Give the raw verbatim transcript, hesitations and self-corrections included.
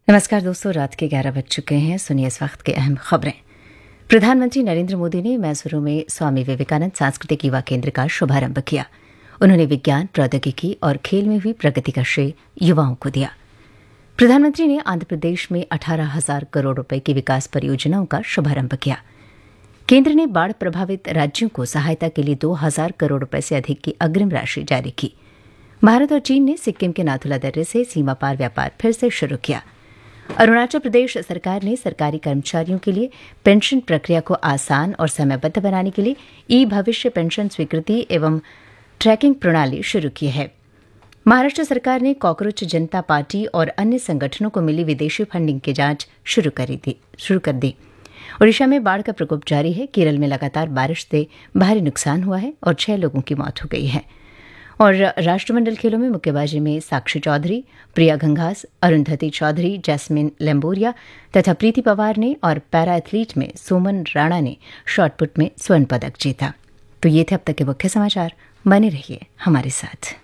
नमस्कार दोस्तों, रात के ग्यारह बज चुके हैं। सुनिए इस वक्त के अहम खबरें। प्रधानमंत्री नरेंद्र मोदी ने मैसूरू में स्वामी विवेकानंद सांस्कृतिक युवा केंद्र का शुभारंभ किया। उन्होंने विज्ञान, प्रौद्योगिकी और खेल में हुई प्रगति का श्रेय युवाओं को दिया। प्रधानमंत्री ने आंध्र प्रदेश में अठारह हजार करोड़ रुपए की विकास परियोजनाओं का शुभारंभ किया। केंद्र ने बाढ़ प्रभावित राज्यों को सहायता के लिए दो हजार करोड़ रुपए से अधिक की अग्रिम राशि जारी की। भारत और चीन ने सिक्किम के नाथुला दर्रे से सीमा पार व्यापार फिर से शुरू किया। अरुणाचल प्रदेश सरकार ने सरकारी कर्मचारियों के लिए पेंशन प्रक्रिया को आसान और समयबद्ध बनाने के लिए ई भविष्य पेंशन स्वीकृति एवं ट्रैकिंग प्रणाली शुरू की है। महाराष्ट्र सरकार ने कॉकरोच जनता पार्टी और अन्य संगठनों को मिली विदेशी फंडिंग की जांच शुरू कर दी शुरू कर दी ओडिशा में बाढ़ का प्रकोप जारी है। केरल में लगातार बारिश से भारी नुकसान हुआ है और छह लोगों की मौत हो गई है। और राष्ट्रमंडल खेलों में मुक्केबाजी में साक्षी चौधरी, प्रिया घंघास, अरुंधति चौधरी, जैस्मिन लेम्बोरिया तथा प्रीति पवार ने और पैरा एथलीट में सुमन राणा ने शॉटपुट में स्वर्ण पदक जीता। तो ये थे अब तक के मुख्य समाचार। बने रहिए हमारे साथ।